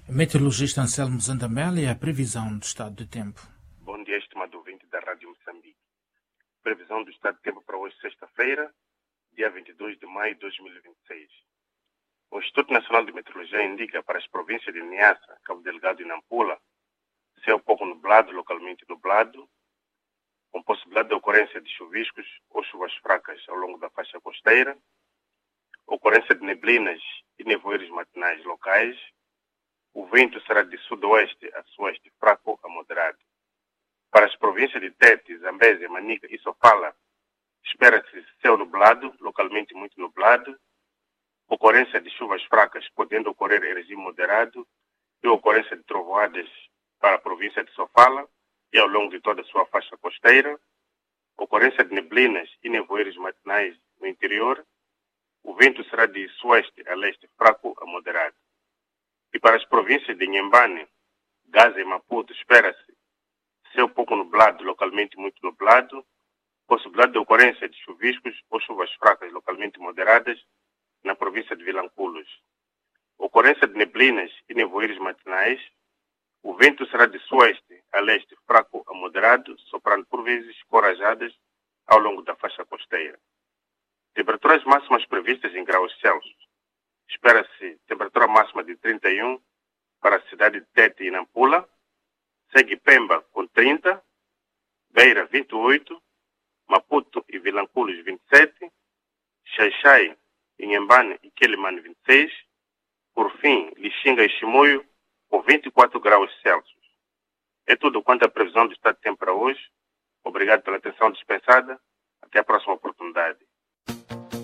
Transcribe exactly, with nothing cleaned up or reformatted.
Meteorologista Anselmo Zandamela e a previsão do estado do tempo. Bom dia, estimado ouvinte da Rádio Moçambique. Previsão do estado do tempo para hoje, sexta-feira, dia vinte e dois de maio de dois mil e vinte e seis. O Instituto Nacional de Meteorologia indica para as províncias de Niassa, Cabo Delgado e Nampula céu pouco nublado, localmente nublado, com possibilidade de ocorrência de chuviscos ou chuvas fracas ao longo da faixa costeira, ocorrência de neblinas e nevoeiros matinais locais. O vento será de sudoeste a sueste, fraco a moderado. Para as províncias de Tete, Zambésia, Manica e Sofala, espera-se céu nublado, localmente muito nublado, ocorrência de chuvas fracas, podendo ocorrer em regime moderado, e ocorrência de trovoadas para a província de Sofala e ao longo de toda a sua faixa costeira, ocorrência de neblinas e nevoeiros matinais no interior. O vento será de sueste a leste, fraco a moderado. E para as províncias de Inhambane, Gaza e Maputo, espera-se céu pouco nublado, localmente muito nublado, possibilidade de ocorrência de chuviscos ou chuvas fracas, localmente moderadas, na província de Vilanculos. Ocorrência de neblinas e nevoeiros matinais. O vento será de sueste a leste, fraco a moderado, soprando por vezes corajadas ao longo da faixa costeira. Temperaturas máximas previstas em graus Celsius. Espera-se temperatura máxima de trinta e um para a cidade de Tete e Nampula, segue Pemba com trinta, Beira vinte e oito, Maputo e Vilanculos vinte e sete, Xaixai, Inhambane e Quelimane vinte e seis, por fim, Lixinga e Chimoio com vinte e quatro graus Celsius. É tudo quanto a previsão do estado de tempo para hoje. Obrigado pela atenção dispensada. Até a próxima oportunidade.